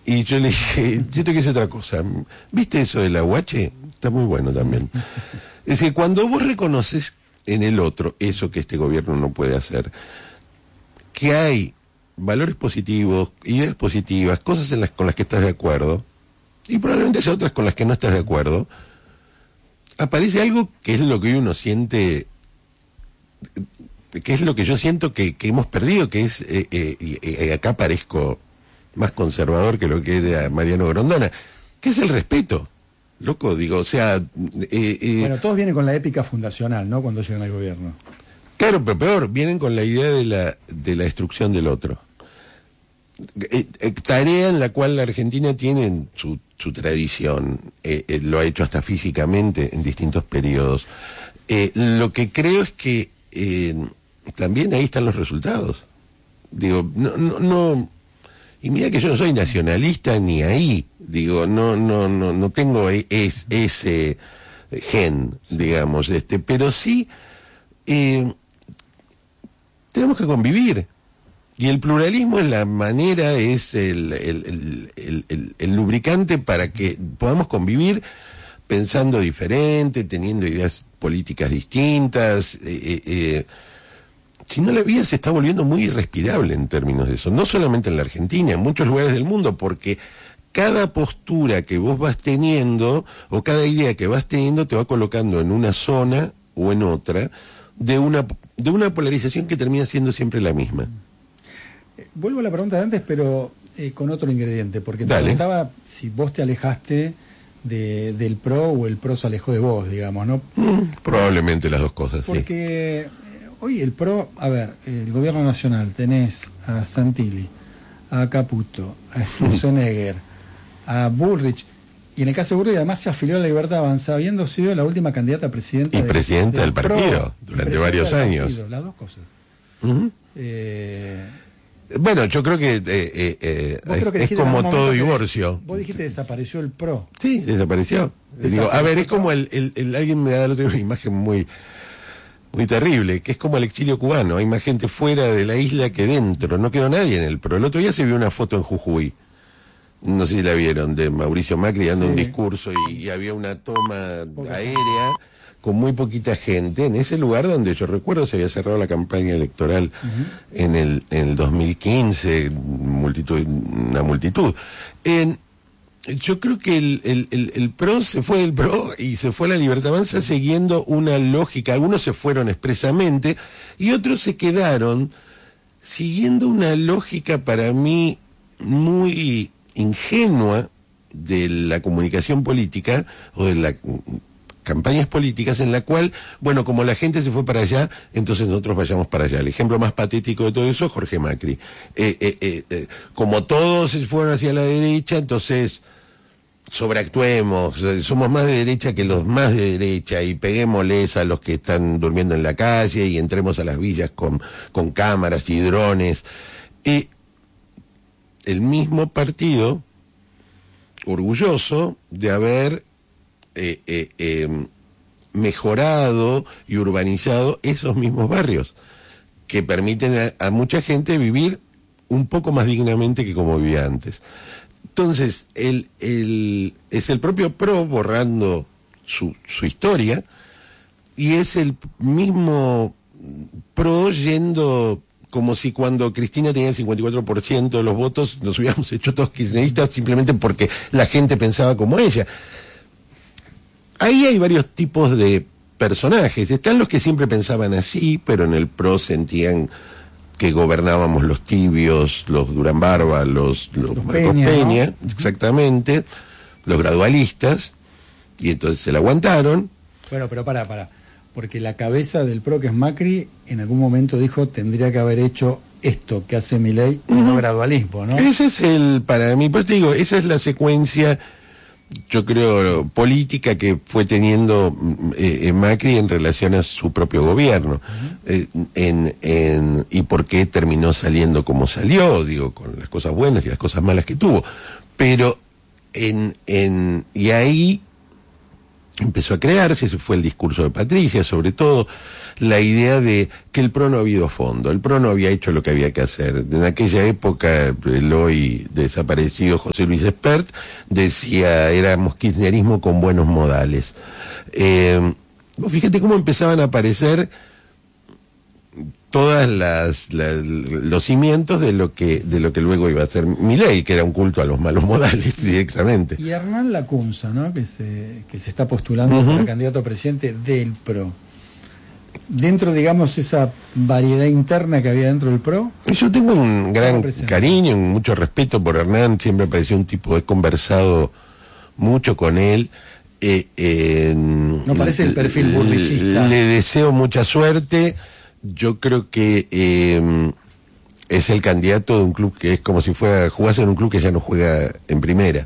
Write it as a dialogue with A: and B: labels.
A: Y yo le dije, yo te quiero decir otra cosa. ¿Viste eso del aguache? Está muy bueno también. Es decir, cuando vos reconoces en el otro eso que este gobierno no puede hacer, que hay valores positivos, ideas positivas, cosas con las que estás de acuerdo, y probablemente haya otras con las que no estás de acuerdo, aparece algo que es lo que uno siente, que es lo que yo siento que hemos perdido, que es, acá parezco más conservador que lo que era Mariano Grondona, que es el respeto. Loco, digo, o sea...
B: bueno, todos vienen con la épica fundacional, ¿no?, cuando llegan al gobierno.
A: Claro, pero peor, vienen con la idea de la destrucción del otro. Tarea en la cual la Argentina tiene su tradición, lo ha hecho hasta físicamente en distintos periodos. Lo que creo es que también ahí están los resultados. Digo, no, y mira que yo no soy nacionalista ni ahí, digo, no tengo ese gen, digamos, pero sí tenemos que convivir. Y el pluralismo es la manera, es el lubricante para que podamos convivir pensando diferente, teniendo ideas políticas distintas. Si no, la vida se está volviendo muy irrespirable en términos de eso. No solamente en la Argentina, en muchos lugares del mundo, porque cada postura que vos vas teniendo, o cada idea que vas teniendo, te va colocando en una zona o en otra, de una polarización que termina siendo siempre la misma.
B: Vuelvo a la pregunta de antes, pero con otro ingrediente, porque te preguntaba si vos te alejaste del PRO o el PRO se alejó de vos, digamos, ¿no?
A: Probablemente las dos cosas,
B: porque hoy el PRO, a ver, el gobierno nacional, tenés a Santilli, a Caputo, a Sturzenegger, a Bullrich, y en el caso de Bullrich además se afilió a la Libertad Avanza, habiendo sido la última candidata a presidenta
A: presidenta del partido durante varios años.
B: Las dos cosas.
A: Bueno, yo creo que es como todo divorcio.
B: Vos dijiste desapareció el PRO.
A: Sí, desapareció. Digo, a ver, es como alguien me da una imagen muy terrible, que es como el exilio cubano. Hay más gente fuera de la isla que dentro. No quedó nadie en el PRO. El otro día se vio una foto en Jujuy, no sé si la vieron, de Mauricio Macri dando un discurso y había una toma aérea con muy poquita gente, en ese lugar donde yo recuerdo se había cerrado la campaña electoral en el 2015, una multitud. Yo creo que el PRO se fue del PRO y se fue a la Libertad Avanza siguiendo una lógica. Algunos se fueron expresamente y otros se quedaron siguiendo una lógica para mí muy ingenua de la comunicación política o de la campañas políticas, en la cual, bueno, como la gente se fue para allá, entonces nosotros vayamos para allá. El ejemplo más patético de todo eso, Jorge Macri. Como todos se fueron hacia la derecha, entonces sobreactuemos, somos más de derecha que los más de derecha y peguémosles a los que están durmiendo en la calle y entremos a las villas con cámaras y drones. El mismo partido, orgulloso de haber mejorado y urbanizado esos mismos barrios que permiten a mucha gente vivir un poco más dignamente que como vivía antes. Entonces, es el propio PRO borrando su historia y es el mismo PRO yendo como si cuando Cristina tenía el 54% de los votos nos hubiéramos hecho todos kirchneristas simplemente porque la gente pensaba como ella. Ahí hay varios tipos de personajes. Están los que siempre pensaban así, pero en el PRO sentían que gobernábamos los tibios, los Durán Barba, los Peña, ¿no? Exactamente, los gradualistas, y entonces se la aguantaron.
B: Bueno, pero para, porque la cabeza del PRO, que es Macri, en algún momento dijo tendría que haber hecho esto que hace Milei, y no gradualismo, ¿no?
A: Ese es para mí, pues te digo, esa es la secuencia, yo creo, política que fue teniendo Macri en relación a su propio gobierno, y por qué terminó saliendo como salió, digo, con las cosas buenas y las cosas malas que tuvo, pero y ahí empezó a crearse, ese fue el discurso de Patricia, sobre todo la idea de que el PRO no había ido a fondo, el PRO no había hecho lo que había que hacer. En aquella época, el hoy desaparecido José Luis Espert decía, éramos kirchnerismo con buenos modales. Fíjate cómo empezaban a aparecer todas los cimientos de lo que luego iba a ser Milei, que era un culto a los malos modales directamente.
B: Y Hernán Lacunza, ¿no? que se está postulando para candidato a presidente del PRO. Dentro, digamos, esa variedad interna que había dentro del PRO.
A: Yo tengo un gran cariño, mucho respeto por Hernán, siempre me pareció un tipo, he conversado mucho con él.
B: No parece el perfil burrichista.
A: Le deseo mucha suerte. Yo creo que es el candidato de un club que es como si jugase en un club que ya no juega en primera.